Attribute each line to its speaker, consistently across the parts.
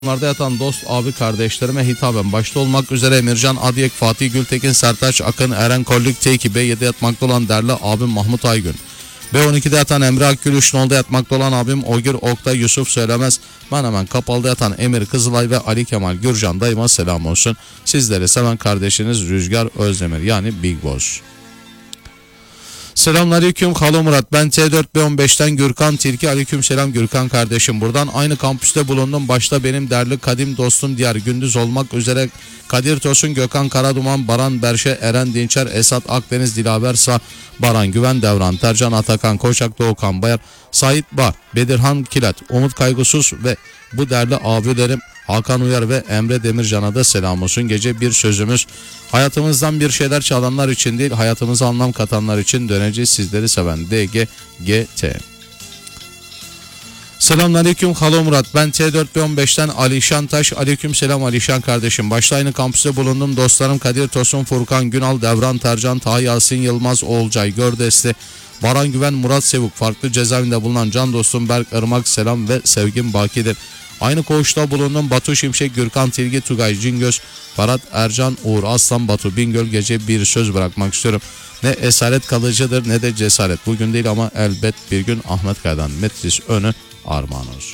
Speaker 1: Bunlarda yatan dost, abi, kardeşlerime hitaben başta olmak üzere Emircan, Adiyek, Fatih Gültekin, Sertaç Akın, Eren Kollik, T2, B7'de yatmakta olan değerli abim Mahmut Aygün. B12'de yatan Emre Akgül, 3-0'da yatmakta olan abim Ogür Oktay Yusuf Söylemez. Hemen Kapalı'da yatan Emir Kızılay ve Ali Kemal Gürcan dayıma selam olsun. Sizleri seven kardeşiniz Rüzgar Özdemir yani Big Boss. Selamünaleyküm Halo Murat, ben T4B15'ten Gürkan Tilki. Aleyküm selam Gürkan kardeşim. Buradan aynı kampüste bulundum. Başta benim değerli kadim dostum Diyar Gündüz olmak üzere Kadir Tosun, Gökhan Karaduman, Baran Berşe, Eren Dinçer, Esat Akdeniz, Dilaver Sağ, Baran Güven, Devran Tercan, Atakan Koçak, Doğukan Bayar, Sait Bağ, Bedirhan Kilat, Umut Kaygısız ve bu değerli abilerim Hakan Uyar ve Emre Demircan'a da selam olsun. Gece bir sözümüz: hayatımızdan bir şeyler çalanlar için değil, hayatımıza anlam katanlar için döneceğiz. Sizleri seven DGGT. Selamünaleyküm Halo Murat, ben T4B15'ten Alişan Taş. Aleyküm selam Alişan kardeşim. Başta aynı kampüste bulundum. Dostlarım Kadir Tosun, Furkan Günal, Devran Tercan, Taha Yasin Yılmaz, Oğulcay Gördesli, Baran Güven, Murat Sevuk, farklı cezaevinde bulunan can dostum Berk Irmak, selam ve sevgim bakidir. Aynı koğuşta bulundum. Batu Şimşek, Gürkan Tilgi, Tugay Cingöz, Ferhat Ercan, Uğur Aslan, Batu Bingöl. Gece bir söz bırakmak istiyorum. Ne esaret kalıcıdır ne de cesaret. Bugün değil ama elbet bir gün. Ahmet Kaya'dan Metris Önü armağan olsun.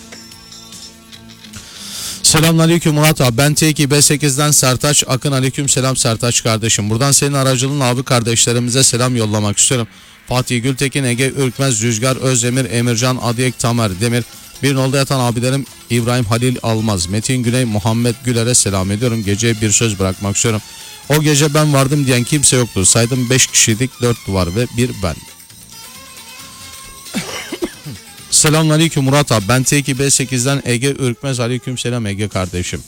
Speaker 1: Selamünaleyküm Murat abi, ben T2B8'den Sertaç Akın. Aleyküm selam Sertaç kardeşim. Buradan senin aracılığın abi kardeşlerimize selam yollamak istiyorum. Fatih Gültekin, Ege Ürkmez, Rüzgar Özdemir, Emircan, Adiyek, Tamer Demir. Bir nolda yatan abilerim İbrahim Halil Almaz, Metin Güney, Muhammed Güler'e selam ediyorum. Geceye bir söz bırakmak istiyorum. O gece ben vardım diyen kimse yoktu. Saydım 5 kişiydik, 4 duvar ve bir ben. Selamünaleyküm Murat abi, ben T2B8'den Ege Ürkmez. Aleyküm selam Ege kardeşim.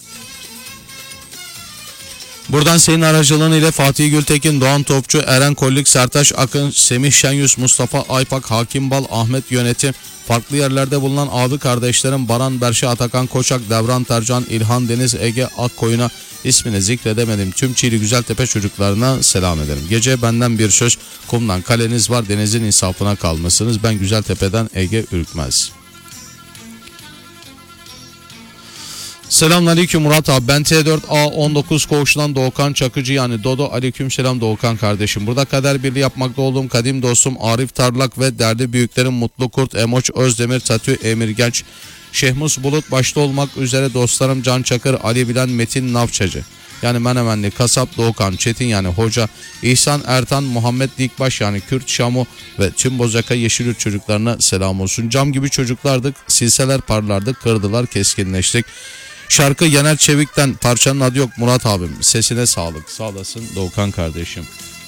Speaker 1: Buradan senin aracılığın ile Fatih Gültekin, Doğan Topçu, Eren Kollik, Sertaç Akın, Semih Şenyüz, Mustafa Aypak, Hakim Bal, Ahmet Yönetim, farklı yerlerde bulunan abi kardeşlerim Baran Berşe, Atakan Koçak, Devran Tercan, İlhan Deniz, Ege Akkoyun'a, ismini zikredemedim tüm Çiğli Güzeltepe çocuklarına selam ederim. Gece benden bir söz: kumdan kaleniz var, denizin insafına kalmışsınız. Ben Güzeltepe'den Ege Ürkmez. Selamünaleyküm Murat abi, ben T4A19 koğuşundan Doğukan Çakıcı yani Dodo. Aleyküm selam Doğukan kardeşim. Burada kader birliği yapmakta olduğum kadim dostum Arif Tarlak ve derdi büyüklerim Mutlu Kurt, Emoç Özdemir, Tatü Emir Genç, Şehmus Bulut başta olmak üzere dostlarım Can Çakır, Ali Bilen, Metin Navçacı yani Menemenli Kasap, Doğukan Çetin yani Hoca, İhsan Ertan, Muhammed Dikbaş yani Kürt Şamu ve tüm Bozaka Yeşilyurt çocuklarına selam olsun. Cam gibi çocuklardık, silseler parlardık, kırdılar, keskinleştik. Şarkı Yener Çevik'ten, parçanın adı yok Murat abim. Sesine sağlık. Sağ olasın Doğukan kardeşim.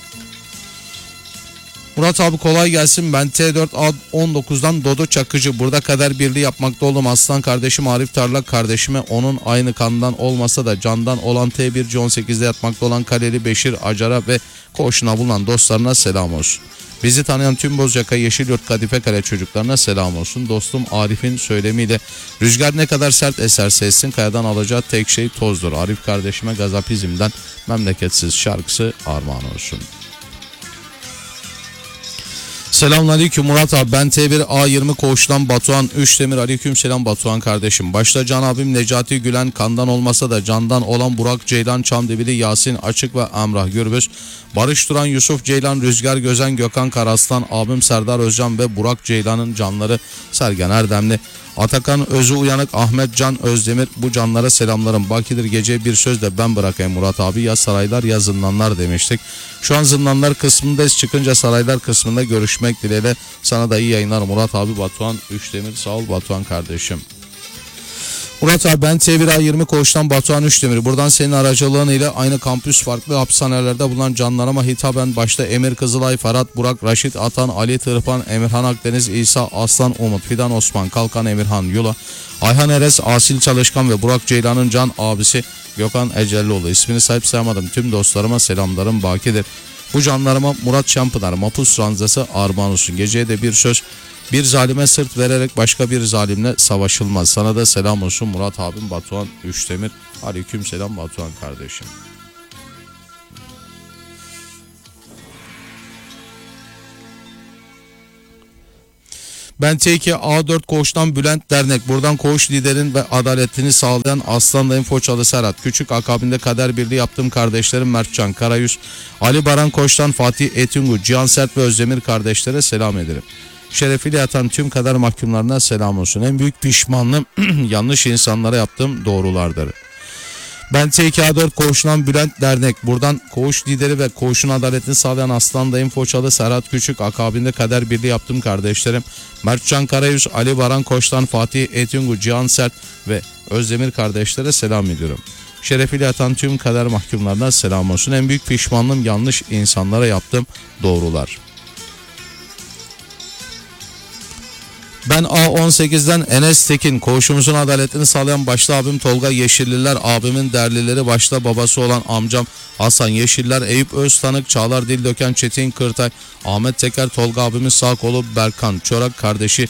Speaker 1: Murat abi kolay gelsin. Ben T4A19'dan Dodo Çakıcı. Burada kader birliği yapmakta olduğum aslan kardeşim Arif Tarlak kardeşime, onun aynı kandan olmasa da candan olan T1C 18'de yatmakta olan Kaleli Beşir Acar'a ve koğuşuna bulunan dostlarına selam olsun. Bizi tanıyan tüm Bozcaka Yeşilyurt Kadife Kale çocuklarına selam olsun. Dostum Arif'in söylemiyle rüzgar ne kadar sert eserse essin, kayadan alacağı tek şey tozdur. Arif kardeşime Gazapizm'den Memleketsiz şarkısı armağan olsun. Selamünaleyküm Murat abi, ben T1A20 koğuştan Batuhan Üçdemir. Aleyküm selam Batuhan kardeşim. Başta Can abim Necati Gülen, kandan olmasa da candan olan Burak Ceylan, Çamdebili Yasin Açık ve Emrah Gürbüz, Barış Duran, Yusuf Ceylan, Rüzgar Gözen, Gökhan Karaslan, abim Serdar Özcan ve Burak Ceylan'ın canları Sergen Erdemli, Atakan Özü Uyanık, Ahmet Can Özdemir, bu canlara selamlarım. Bakidir gece bir söz de ben bırakayım Murat abi, ya saraylar ya zindanlar demiştik. Şu an zindanlar kısmındayız, çıkınca saraylar kısmında görüşmek dileğiyle. Sana da iyi yayınlar Murat abi. Batuhan Üçdemir. Sağ ol Batuhan kardeşim. Murat abi, ben T1A20 koğuştan Batuhan Üçdemir. Buradan senin aracılığın ile aynı kampüs farklı hapishanelerde bulunan canlarıma hitaben başta Emir Kızılay, Ferhat Burak, Raşit Atan, Ali Tırpan, Emirhan Akdeniz, İsa Aslan, Umut Fidan, Osman Kalkan, Emirhan Yula, Ayhan Eres, Asil Çalışkan ve Burak Ceylan'ın can abisi Gökhan Ecellioğlu. İsmini sahip sayamadım tüm dostlarıma selamlarım bakidir. Bu canlarıma Murat Şampınar Mapus Ranzası armağan olsun. Geceye de bir söz: bir zalime sırt vererek başka bir zalimle savaşılmaz. Sana da selam olsun Murat abim Batuhan Üçdemir. Aleyküm selam Batuhan kardeşim. Ben T2 A4 Koğuş'tan Bülent Dernek. Buradan koğuş liderin ve adaletini sağlayan Aslan Dayım Foçalı Serhat. Küçük akabinde kader birliği yaptığım kardeşlerim Mertcan Karayüz, Ali Baran Koç'tan Fatih Etungu, Cihan Sert ve Özdemir kardeşlere selam ederim. Şerefiyle yatan tüm kader mahkumlarına selam olsun. En büyük pişmanlığım yanlış insanlara yaptığım doğrulardır. Ben TK4 Koğuş'tan Bülent Dernek. Buradan koğuş lideri ve koğuşun adaletini sağlayan Aslan Dayım Foçalı Serhat Küçük, akabinde kader birliği yaptığım kardeşlerim Mertcan Karayüz, Ali Baran Koç'tan Fatih Etungu, Cihan Sert ve Özdemir kardeşlere selam ediyorum. Şerefiyle yatan tüm kader mahkumlarına selam olsun. En büyük pişmanlığım yanlış insanlara yaptığım doğrular. Ben A18'den Enes Tekin, koğuşumuzun adaletini sağlayan başta abim Tolga Yeşilliler, abimin değerlileri başta babası olan amcam Hasan Yeşiller, Eyüp Öztanık, Çağlar Dildöken, Çetin Kırtay, Ahmet Teker, Tolga abimin sağ kolu Berkan Çorak, kardeşi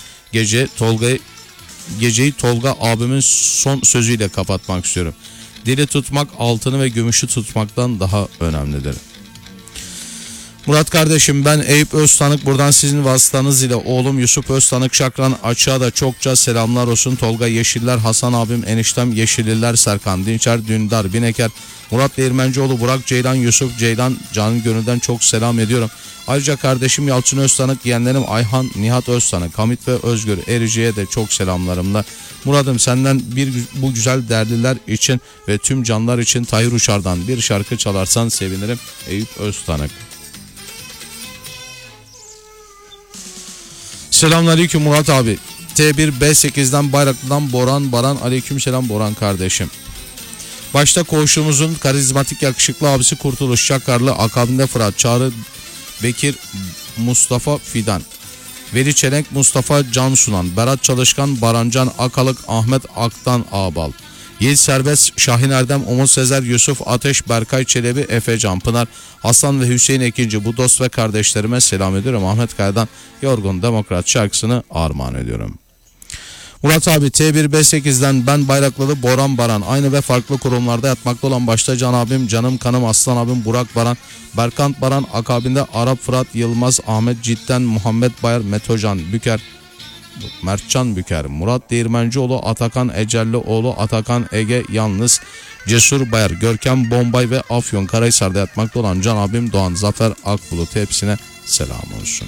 Speaker 1: Geceyi Tolga abimin son sözüyle kapatmak istiyorum. Dili tutmak altını ve gümüşü tutmaktan daha önemlidir. Murat kardeşim, ben Eyüp Öztanık. Buradan sizin vasıtanız ile oğlum Yusuf Öztanık Şakran Açığa da çokça selamlar olsun. Tolga Yeşiller, Hasan abim, eniştem Yeşilliler, Serkan Dinçer, Dündar Bineker, Murat Değirmencioğlu, Burak Ceylan, Yusuf Ceylan, canın gönülden çok selam ediyorum. Ayrıca kardeşim Yalçın Öztanık, yeğenlerim Ayhan, Nihat Öztanık, Hamit ve Özgür Erici'ye de çok selamlarımla. Murat'ım, senden bu güzel değerliler için ve tüm canlar için Tahir Uçar'dan bir şarkı çalarsan sevinirim. Eyüp Öztanık. Selamünaleyküm Murat abi. T1 B8'den Bayraklı'dan Boran Baran, aleykümselam Boran kardeşim. Başta koğuşumuzun karizmatik yakışıklı abisi Kurtuluş Çakarlı, akabinde Fırat Çağrı, Bekir, Mustafa Fidan, Veli Çelenk, Mustafa Cansunan, Berat Çalışkan, Barancan Akalık, Ahmet Aktan Ağbal, Yiğit Serbest, Şahin Erdem, Umut Sezer, Yusuf Ateş, Berkay Çelebi, Efe Canpınar, Hasan ve Hüseyin Ekinci, bu dost ve kardeşlerime selam ediyorum. Ahmet Kaya'dan Yorgun Demokrat şarkısını armağan ediyorum. Murat abi, T1 B8'den ben Bayraklılı Boran Baran, aynı ve farklı kurumlarda yatmakta olan başta Can abim, canım kanım Aslan abim Burak Baran, Berkant Baran, akabinde Arap Fırat Yılmaz, Ahmet Cidden, Muhammed Bayar, Metocan Büker, Mertcan Büker, Murat Değirmencioğlu, Atakan Ecellioğlu, Atakan Ege Yalnız, Cesur Bayar, Görkem Bombay ve Afyon Karahisar'da yatmakta olan Can abim Doğan Zafer Akbulut, hepsine selam olsun.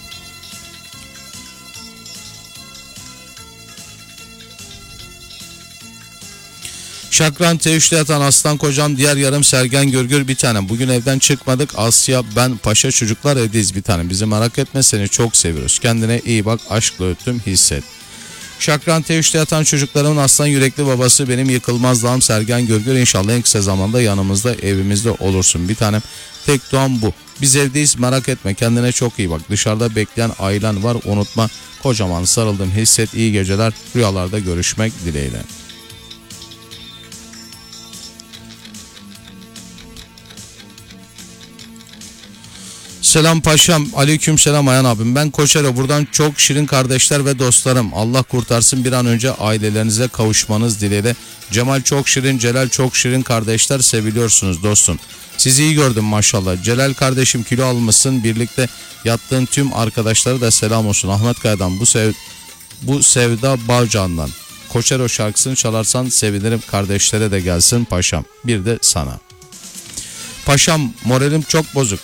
Speaker 1: Şakran T3'te yatan Aslan kocam, diğer yarım Sergen Görgür bir tanem. Bugün evden çıkmadık. Asya, ben, Paşa, çocuklar evdeyiz bir tanem. Bizi merak etme, seni çok seviyoruz. Kendine iyi bak, aşkla öptüm, hisset. Şakran T3'te yatan çocuklarımın aslan yürekli babası benim yıkılmaz dağım Sergen Görgür. İnşallah en kısa zamanda yanımızda, evimizde olursun bir tanem. Tek duam bu. Biz evdeyiz, merak etme, kendine çok iyi bak. Dışarıda bekleyen ailen var, unutma. Kocaman sarıldım, hisset, iyi geceler. Rüyalarda görüşmek dileğiyle. Selam paşam, aleyküm selam Ayhan abim. Ben Koçero, buradan çok şirin kardeşler ve dostlarım. Allah kurtarsın, bir an önce ailelerinize kavuşmanız dileğiyle. Cemal çok şirin, Celal çok şirin kardeşler, seviliyorsunuz dostum. Sizi iyi gördüm maşallah. Celal kardeşim, kilo almışsın, birlikte yattığın tüm arkadaşlara da selam olsun. Ahmet Kaya'dan bu Sevda Bağcan'dan Koçero şarkısını çalarsan sevinirim, kardeşlere de gelsin paşam. Bir de sana. Paşam, moralim çok bozuk.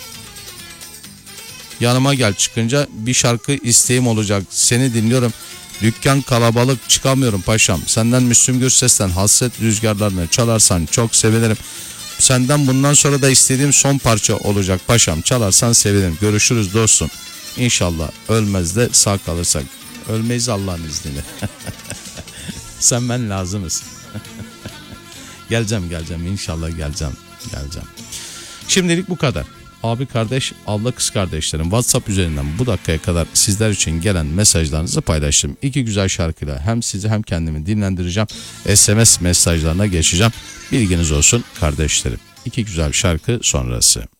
Speaker 1: Yanıma gel, çıkınca bir şarkı isteğim olacak. Seni dinliyorum. Dükkan kalabalık, çıkamıyorum paşam. Senden Müslüm Gürses'ten Hasret Rüzgarlarını çalarsan çok sevinirim. Senden bundan sonra da istediğim son parça olacak paşam. Çalarsan sevinirim. Görüşürüz dostum. İnşallah ölmez de sağ kalırsak. Ölmeyiz Allah'ın izniyle. Sen ben lazımız. Geleceğim inşallah geleceğim. Şimdilik bu kadar. Abi kardeş, abla kız kardeşlerim, WhatsApp üzerinden bu dakikaya kadar sizler için gelen mesajlarınızı paylaştım. İki güzel şarkıyla hem sizi hem kendimi dinlendireceğim. SMS mesajlarına geçeceğim. Bilginiz olsun kardeşlerim. İki güzel şarkı sonrası.